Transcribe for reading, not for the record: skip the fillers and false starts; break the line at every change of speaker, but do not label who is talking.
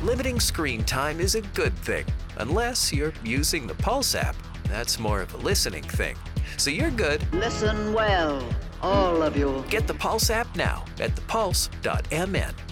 Limiting screen time is a good thing, unless you're using the Pulse app. That's more of a listening thing. So you're good.
Listen well, all of you.
Get the Pulse app now at thepulse.mn.